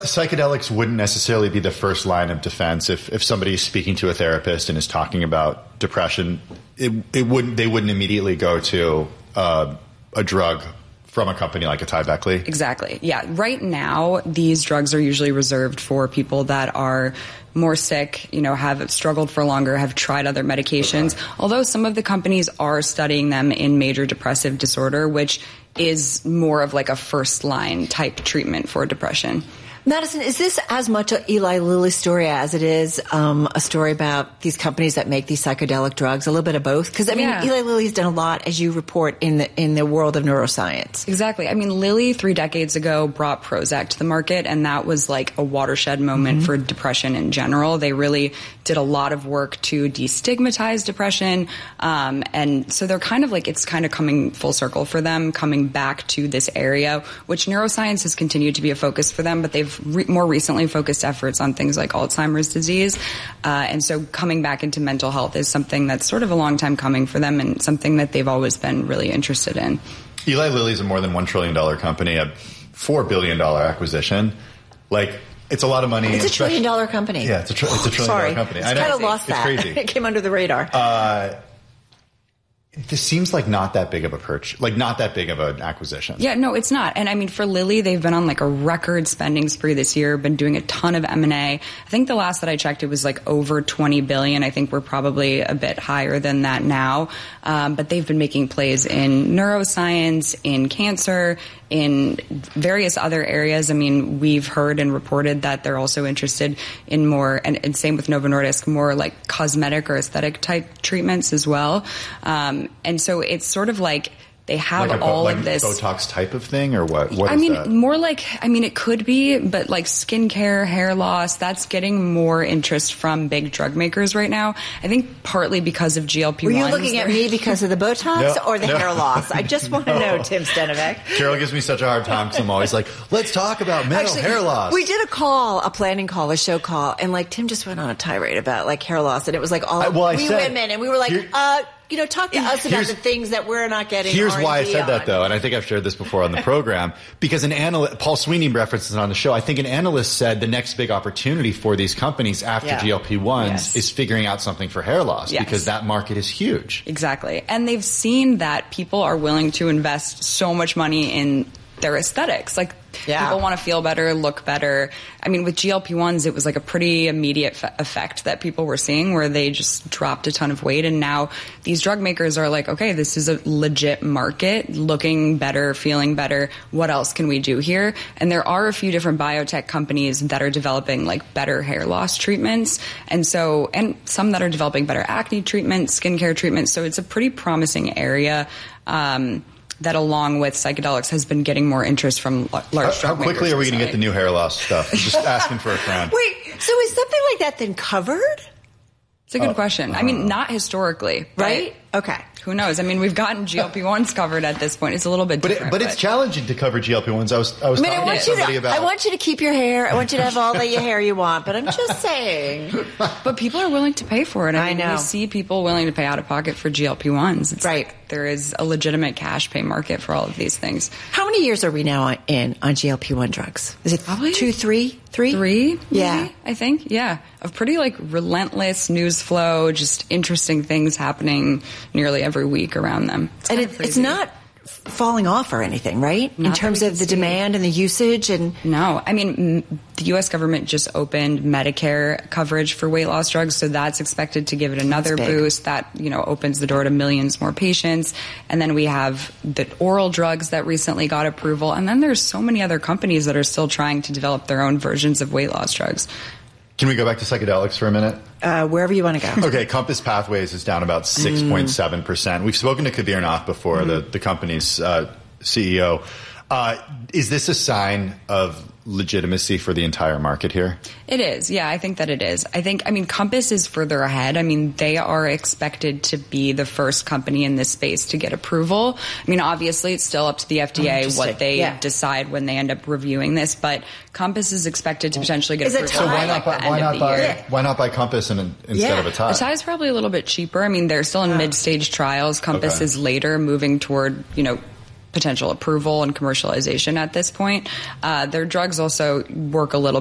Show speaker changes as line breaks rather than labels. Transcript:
Psychedelics wouldn't necessarily be the first line of defense if somebody's speaking to a therapist and is talking about depression. They wouldn't immediately go to a drug from a company like AtaiBeckley.
Exactly. Yeah. Right now, these drugs are usually reserved for people that are more sick, have struggled for longer, have tried other medications. Okay. Although some of the companies are studying them in major depressive disorder, which is more of like a first line type treatment for depression.
Madison, is this as much a Eli Lilly story as it is a story about these companies that make these psychedelic drugs? A little bit of both? Because, Eli Lilly's done a lot, as you report, in the world of neuroscience.
Exactly. Lilly 3 decades ago brought Prozac to the market, and that was like a watershed moment for depression in general. They really did a lot of work to destigmatize depression. And so they're kind of like, it's kind of coming full circle for them, coming back to this area, which neuroscience has continued to be a focus for them, but they've more recently focused efforts on things like Alzheimer's disease. And so coming back into mental health is something that's sort of a long time coming for them and something that they've always been really interested in.
Eli Lilly is a more than $1 trillion company, a $4 billion acquisition. It's a lot of money.
It's $1 trillion company.
Yeah, it's a $1 trillion company.
I kind of lost that.
It's crazy.
It came under the radar.
This seems like not that big of a purchase, not that big of an acquisition.
Yeah, no, it's not. And for Lilly, they've been on a record spending spree this year, been doing a ton of M&A. I think the last that I checked, it was over $20 billion. I think we're probably a bit higher than that now. But they've been making plays in neuroscience, in cancer, in various other areas. We've heard and reported that they're also interested in more, and same with Novo Nordisk, more cosmetic or aesthetic type treatments as well. And so it's sort of they have all of this
Botox type of thing, or what? What
is
that?
More it could be, but skincare, hair loss, that's getting more interest from big drug makers right now. I think partly because of GLP-1s.
Were you looking at me because of the Botox or the hair loss? I just want to know, Tim Stenovec.
Carol gives me such a hard time because I'm always let's talk about hair loss.
We did a planning call, a show call, and Tim just went on a tirade about hair loss, and it was women, and we were talk to us about the things that we're not getting.
Here's why I said that, though, and I think I've shared this before on the program, because an analyst, Paul Sweeney references it on the show, I think an analyst said the next big opportunity for these companies after GLP-1s is figuring out something for hair loss, because that market is huge.
Exactly. And they've seen that people are willing to invest so much money in their aesthetics. People want to feel better, look better. With GLP-1s, it was a pretty immediate effect that people were seeing where they just dropped a ton of weight. And now these drug makers are okay, this is a legit market, looking better, feeling better. What else can we do here? And there are a few different biotech companies that are developing better hair loss treatments. And some that are developing better acne treatments, skincare treatments. So it's a pretty promising area. That along with psychedelics has been getting more interest from large drug makers.
How quickly are we going to get the new hair loss stuff? Just asking for a friend.
Wait, so is something like that then covered?
It's a good question. Not historically.
Right? Okay.
Who knows? We've gotten GLP-1s covered at this point. It's a little bit different.
But it's challenging to cover GLP-1s. I was talking to somebody about...
I want you to keep your hair. I want you to have all the hair you want. But I'm just saying.
But people are willing to pay for it.
I know.
We see people willing to pay out of pocket for GLP-1s. It's
right.
There is a legitimate cash pay market for all of these things.
How many years are we now on GLP-1 drugs? Is it probably 2, 3? 3?
3?
Yeah.
Maybe, I think. Yeah. Of pretty relentless news flow, just interesting things happening nearly every week around them.
It's not falling off or anything, right?
Not
in terms of the demand and the usage and...
No. The U.S. government just opened Medicare coverage for weight loss drugs, so that's expected to give it another boost. That, opens the door to millions more patients. And then we have the oral drugs that recently got approval. And then there's so many other companies that are still trying to develop their own versions of weight loss drugs.
Can we go back to psychedelics for a minute?
Wherever you want to go.
Okay, Compass Pathways is down about 6.7%. We've spoken to Kabir Nath before, the company's CEO. Is this a sign of legitimacy for the entire market here?
It is. Yeah, I think that it is. Compass is further ahead. They are expected to be the first company in this space to get approval. Obviously, it's still up to the FDA what they decide when they end up reviewing this, but Compass is expected to potentially get approval.
So why not buy Compass instead of Atai?
Atai is probably a little bit cheaper. They're still in mid-stage trials. Compass is later, moving toward, potential approval and commercialization at this point. Their drugs also work a little